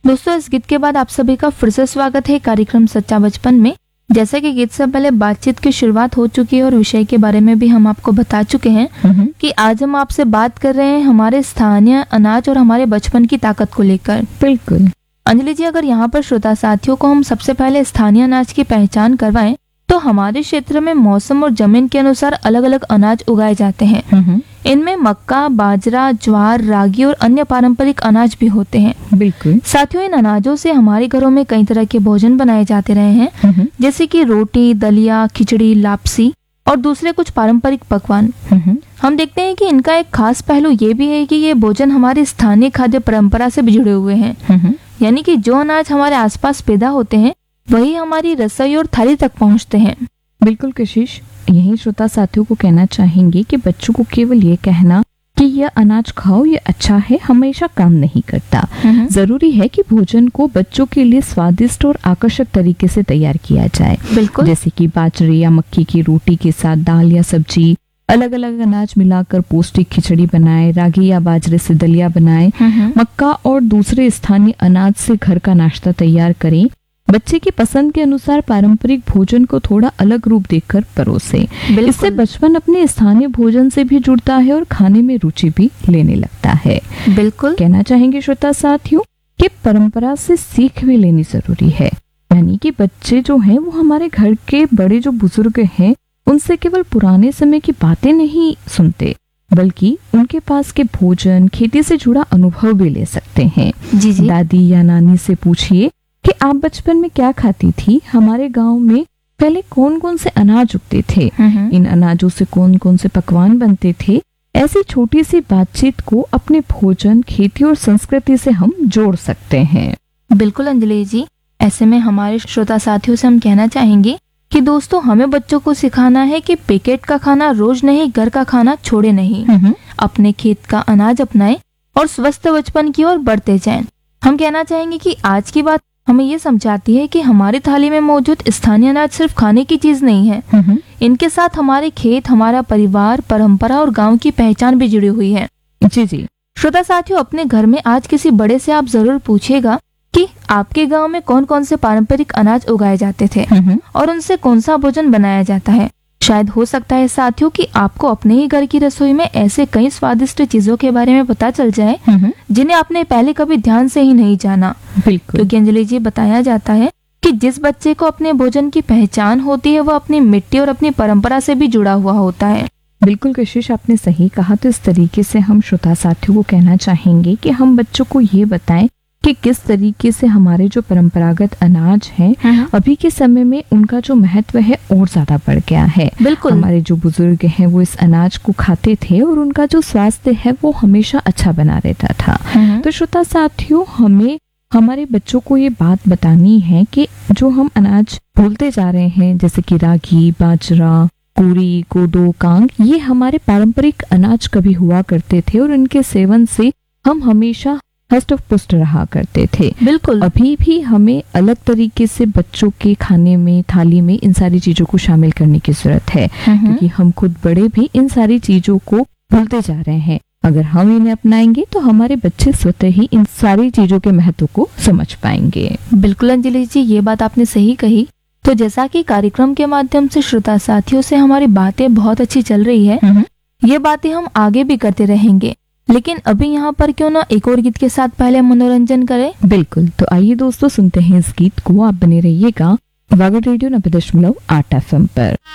दोस्तों, इस गीत के बाद आप सभी का फिर से स्वागत है कार्यक्रम सच्चा बचपन में। जैसा कि गीत से पहले बातचीत की शुरुआत हो चुकी है और विषय के बारे में भी हम आपको बता चुके हैं कि आज हम आपसे बात कर रहे हैं हमारे स्थानीय अनाज और हमारे बचपन की ताकत को लेकर। बिल्कुल अंजलि जी, अगर यहाँ पर श्रोता साथियों को हम सबसे पहले स्थानीय अनाज की पहचान करवाएं तो हमारे क्षेत्र में मौसम और जमीन के अनुसार अलग अलग अनाज उगाए जाते हैं। इनमें मक्का, बाजरा, ज्वार, रागी और अन्य पारंपरिक अनाज भी होते हैं। बिल्कुल साथियों, इन अनाजों से हमारे घरों में कई तरह के भोजन बनाए जाते रहे हैं, जैसे कि रोटी, दलिया, खिचड़ी, लापसी और दूसरे कुछ पारंपरिक पकवान। हम देखते हैं कि इनका एक खास पहलू ये भी है कि ये भोजन हमारी स्थानीय खाद्य परंपरा से भी जुड़े हुए हैं। यानी कि जो अनाज हमारे आसपास पैदा होते हैं वही हमारी रसोई और थाली तक पहुंचते हैं। बिल्कुल कशिश, यही श्रोता साथियों को कहना चाहेंगे कि बच्चों को केवल ये कहना कि यह अनाज खाओ, ये अच्छा है, हमेशा काम नहीं करता। जरूरी है कि भोजन को बच्चों के लिए स्वादिष्ट और आकर्षक तरीके से तैयार किया जाए। बिल्कुल, जैसे कि बाजरे या मक्की की रोटी के साथ दाल या सब्जी, अलग अलग अनाज मिलाकर पौष्टिक खिचड़ी बनाए, रागी या बाजरे से दलिया बनाए, मक्का और दूसरे स्थानीय अनाज से घर का नाश्ता तैयार करें। बच्चे की पसंद के अनुसार पारंपरिक भोजन को थोड़ा अलग रूप देकर परोसे। इससे बचपन अपने स्थानीय भोजन से भी जुड़ता है और खाने में रुचि भी लेने लगता है। बिल्कुल कहना चाहेंगे श्रोता साथियों कि परंपरा से सीख भी लेनी जरूरी है। यानी कि बच्चे जो हैं वो हमारे घर के बड़े जो बुजुर्ग हैं उनसे केवल पुराने समय की बातें नहीं सुनते, बल्कि उनके पास के भोजन, खेती से जुड़ा अनुभव भी ले सकते हैं। जी जी। दादी या नानी से पूछिए कि आप बचपन में क्या खाती थी, हमारे गांव में पहले कौन कौन से अनाज उगते थे, इन अनाजों से कौन कौन से पकवान बनते थे। ऐसी छोटी सी बातचीत को अपने भोजन, खेती और संस्कृति से हम जोड़ सकते हैं। बिल्कुल अंजलि जी, ऐसे में हमारे श्रोता साथियों से हम कहना चाहेंगे कि दोस्तों, हमें बच्चों को सिखाना है कि पैकेट का खाना रोज नहीं, घर का खाना छोड़े नहीं। अपने खेत का अनाज अपनाएं और स्वस्थ बचपन की ओर बढ़ते जाएं। हम कहना चाहेंगे कि आज की बात हमें ये समझाती है कि हमारी थाली में मौजूद स्थानीय अनाज सिर्फ खाने की चीज नहीं है। इनके साथ हमारे खेत, हमारा परिवार, परंपरा और गांव की पहचान भी जुड़ी हुई है। जी जी। श्रोता साथियों, अपने घर में आज किसी बड़े से आप जरूर पूछिएगा कि आपके गांव में कौन कौन से पारंपरिक अनाज उगाए जाते थे और उनसे कौन सा भोजन बनाया जाता है। शायद हो सकता है साथियों कि आपको अपने ही घर की रसोई में ऐसे कई स्वादिष्ट चीजों के बारे में पता चल जाए जिन्हें आपने पहले कभी ध्यान से ही नहीं जाना। बिल्कुल, क्योंकि अंजलि जी, बताया जाता है कि जिस बच्चे को अपने भोजन की पहचान होती है वह अपनी मिट्टी और अपनी परंपरा से भी जुड़ा हुआ होता है। बिल्कुल कशिश, आपने सही कहा। तो इस तरीके से हम श्रोता साथियों को कहना चाहेंगे कि हम बच्चों को ये बताएं कि किस तरीके से हमारे जो परंपरागत अनाज हैं अभी के समय में उनका जो महत्व है और ज्यादा बढ़ गया है। बिल्कुल, हमारे जो बुजुर्ग हैं वो इस अनाज को खाते थे और उनका जो स्वास्थ्य है वो हमेशा अच्छा बना रहता था। तो श्रोता साथियों, हमें हमारे बच्चों को ये बात बतानी है कि जो हम अनाज भूलते जा रहे हैं, जैसे कि रागी, बाजरा, कुरी, कोदो, कांग, ये हमारे पारंपरिक अनाज कभी हुआ करते थे और इनके सेवन से हम हमेशा हष्ट पुष्ट रहा करते थे। बिल्कुल, अभी भी हमें अलग तरीके से बच्चों के खाने में, थाली में इन सारी चीजों को शामिल करने की जरूरत है, क्योंकि हम खुद बड़े भी इन सारी चीजों को भूलते जा रहे हैं। अगर हम इन्हें अपनाएंगे तो हमारे बच्चे स्वतः ही इन सारी चीजों के महत्व को समझ पाएंगे। बिल्कुल अंजलि जी, ये बात आपने सही कही। तो जैसा कि कार्यक्रम के माध्यम से श्रोता साथियों से हमारी बातें बहुत अच्छी चल रही है, ये बातें हम आगे भी करते रहेंगे। लेकिन अभी यहाँ पर क्यों ना एक और गीत के साथ पहले मनोरंजन करें। बिल्कुल, तो आइए दोस्तों सुनते हैं इस गीत को। आप बने रहिएगा वागड़ रेडियो 90.8 FM पर।